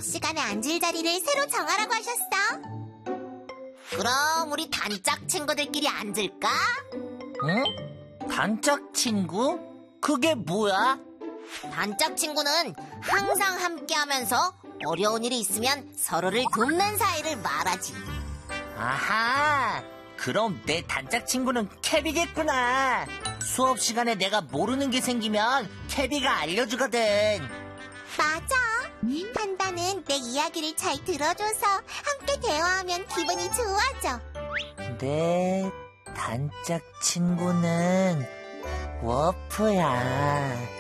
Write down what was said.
수업 시간에 앉을 자리를 새로 정하라고 하셨어. 그럼 우리 단짝 친구들끼리 앉을까? 응? 단짝 친구? 그게 뭐야? 단짝 친구는 항상 함께하면서 어려운 일이 있으면 서로를 돕는 사이를 말하지. 아하, 그럼 내 단짝 친구는 캐비겠구나. 수업 시간에 내가 모르는 게 생기면 캐비가 알려주거든. 맞아. 판다는 내 이야기를 잘 들어줘서 함께 대화하면 기분이 좋아져. 내 단짝 친구는 워프야.